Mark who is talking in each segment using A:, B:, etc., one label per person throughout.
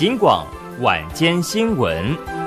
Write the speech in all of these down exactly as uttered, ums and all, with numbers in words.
A: 警广晚间新闻。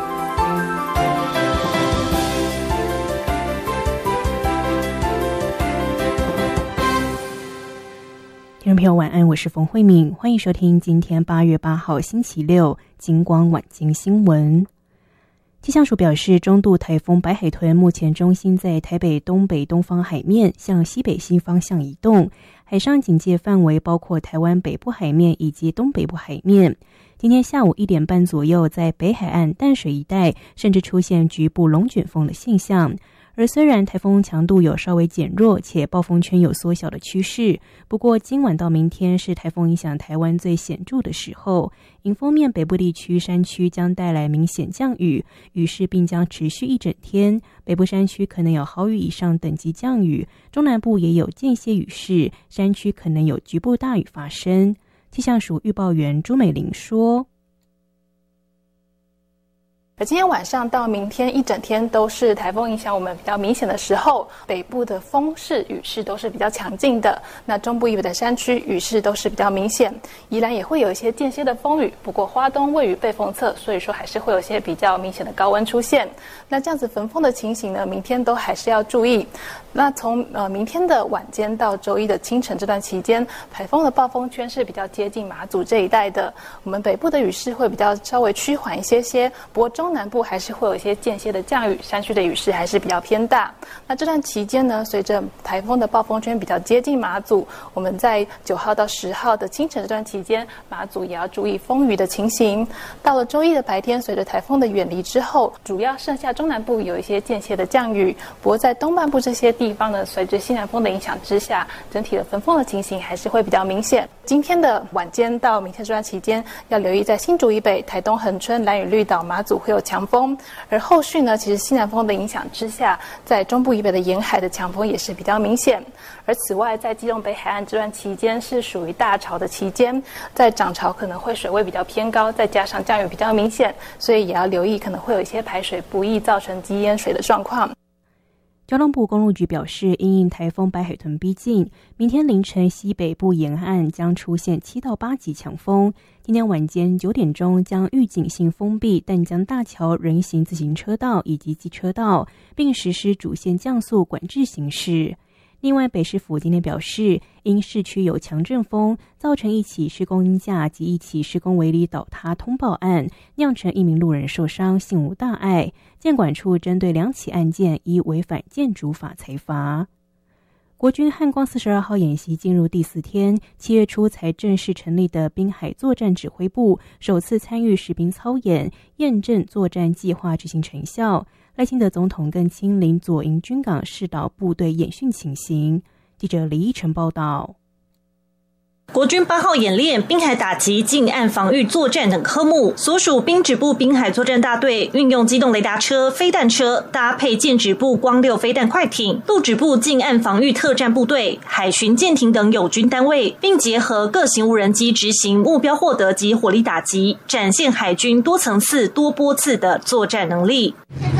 B: 听众朋友晚安，我是冯慧敏，欢迎收听今天八月八号星期六警广晚间新闻。气象署表示，中度台风白海豚目前中心在台北东北东方海面向西北西方向移动，海上警戒范围包括台湾北部海面以及东北部海面。今天下午一点半左右，在北海岸淡水一带甚至出现局部龙卷风的现象。而虽然台风强度有稍微减弱，且暴风圈有缩小的趋势，不过今晚到明天是台风影响台湾最显著的时候。迎风面北部地区山区将带来明显降雨，雨势并将持续一整天。北部山区可能有豪雨以上等级降雨，中南部也有间歇雨势，山区可能有局部大雨发生。气象署预报员朱美玲说，
C: 而今天晚上到明天一整天都是台风影响我们比较明显的时候，北部的风势雨势都是比较强劲的，那中部以北的山区雨势都是比较明显，宜兰也会有一些间歇的风雨，不过花东位于背风侧，所以说还是会有一些比较明显的高温出现。那这样子焚风的情形呢，明天都还是要注意。那从呃明天的晚间到周一的清晨这段期间，台风的暴风圈是比较接近马祖这一带的，我们北部的雨势会比较稍微趋缓一些些，不过中南部还是会有一些间歇的降雨，山区的雨势还是比较偏大。那这段期间呢，随着台风的暴风圈比较接近马祖，我们在九号到十号的清晨这段期间，马祖也要注意风雨的情形。到了周一的白天，随着台风的远离之后，主要剩下中南部有一些间歇的降雨，不过在东半部这些地方呢，随着西南风的影响之下，整体的焚风的情形还是会比较明显。今天的晚间到明天这段期间，要留意在新竹以北、台东恒春、兰屿绿岛、马祖会有强风，而后续呢，其实西南风的影响之下，在中部以北的沿海的强风也是比较明显。而此外，在基隆北海岸这段期间是属于大潮的期间，在涨潮可能会水位比较偏高，再加上降雨比较明显，所以也要留意可能会有一些排水不易造成积淹水的状况。
B: 交通部公路局表示，因应台风白海豚逼近，明天凌晨西北部沿岸将出现七到八级强风。今天晚间九点钟将预警性封闭淡江大桥人行自行车道以及机车道，并实施主线降速管制行驶。另外，北市府今天表示，因市区有强阵风，造成一起施工鹰架及一起施工围篱倒塌通报案，酿成一名路人受伤，幸无大碍。建管处针对两起案件依违反建筑法裁罚。国军汉光四十二号演习进入第四天，七月初才正式成立的滨海作战指挥部首次参与实兵操演，验证作战计划执行成效。赖清德总统更亲临左营军港视导部队演训情形。记者李依晨报道。
D: 国军八号演练滨海打击、近岸防御作战等科目，所属兵指部滨海作战大队运用机动雷达车、飞弹车，搭配舰指部光六飞弹快艇、陆指部近岸防御特战部队、海巡舰艇等友军单位，并结合各型无人机执行目标获得及火力打击，展现海军多层次、多波次的作战能力。